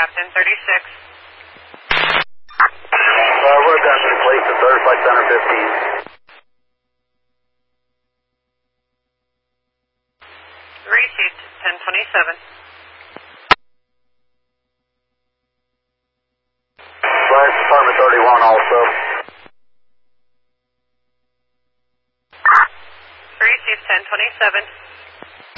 Captain 36. We're done with the plate to third flight center 15. Received 1027. Flight Department 31 also. Received 1027.